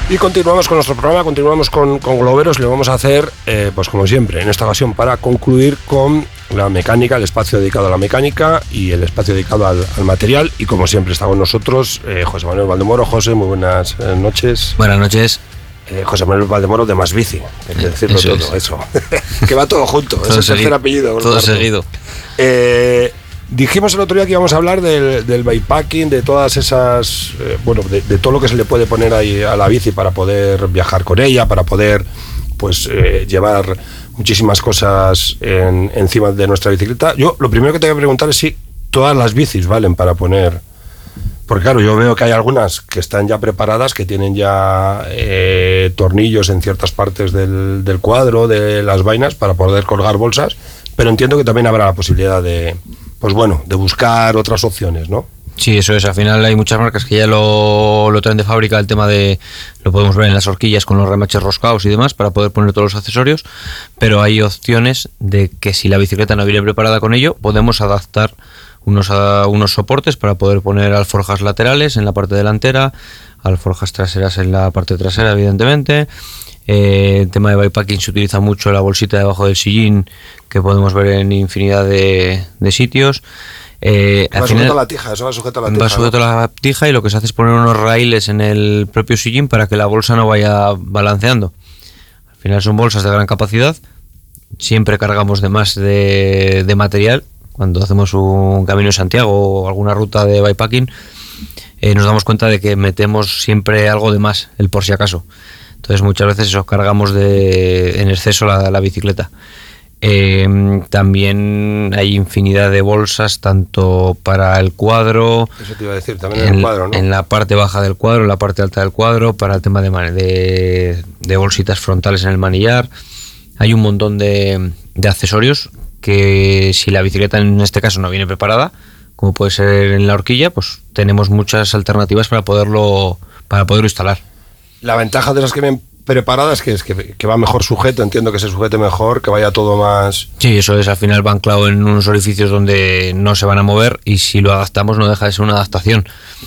Y continuamos con nuestro programa, continuamos con Globeros. Le vamos a hacer, pues como siempre, en esta ocasión para concluir con la mecánica, el espacio dedicado a la mecánica y el espacio dedicado al material. Y como siempre está con nosotros José Manuel Valdemoro. José, muy buenas noches. Buenas noches. José Manuel Valdemoro de Más Bici, hay que decirlo eso todo, eso. Que va todo junto, todo es el tercer apellido. Todo seguido. Dijimos el otro día que íbamos a hablar del bikepacking, de todas esas, de todo lo que se le puede poner ahí a la bici para poder viajar con ella, para poder pues llevar muchísimas cosas encima de nuestra bicicleta. Yo lo primero que te voy a preguntar es si todas las bicis valen para poner, porque claro, yo veo que hay algunas que están ya preparadas, que tienen ya tornillos en ciertas partes del cuadro, de las vainas, para poder colgar bolsas, pero entiendo que también habrá la posibilidad de buscar otras opciones, ¿no? Sí, eso es. Al final hay muchas marcas que ya lo traen de fábrica, el tema de, lo podemos ver en las horquillas con los remaches roscados y demás, para poder poner todos los accesorios, pero hay opciones de que si la bicicleta no viene preparada con ello, podemos adaptar unos soportes para poder poner alforjas laterales en la parte delantera, alforjas traseras en la parte trasera, evidentemente. El tema de bikepacking se utiliza mucho la bolsita debajo del sillín, que podemos ver en infinidad de sitios. Va sujeto a la tija, eso va sujeto a la tija. Va sujeto a la tija, y lo que se hace es poner unos raíles en el propio sillín para que la bolsa no vaya balanceando. Al final son bolsas de gran capacidad, siempre cargamos de más de material. Cuando hacemos un camino de Santiago o alguna ruta de bikepacking, nos damos cuenta de que metemos siempre algo de más, el por si acaso. Entonces muchas veces eso, cargamos en exceso la bicicleta. También hay infinidad de bolsas, tanto para el cuadro, eso te iba a decir, también en el cuadro, ¿no? En la parte baja del cuadro, en la parte alta del cuadro, para el tema de bolsitas frontales en el manillar. Hay un montón de accesorios que, si la bicicleta en este caso no viene preparada, como puede ser en la horquilla, pues tenemos muchas alternativas para poderlo instalar. La ventaja de las que vienen preparadas es que va mejor sujeto, entiendo que se sujete mejor, que vaya todo más... Sí, eso es, al final va anclado en unos orificios donde no se van a mover, y si lo adaptamos no deja de ser una adaptación.